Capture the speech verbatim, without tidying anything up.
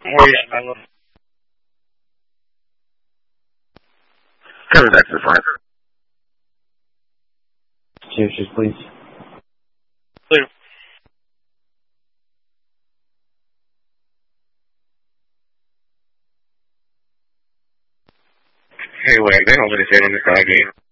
Oh yeah, I love. Cover that for five. Cheers, please. Clear. Hey, wait, they don't let us in on this side game.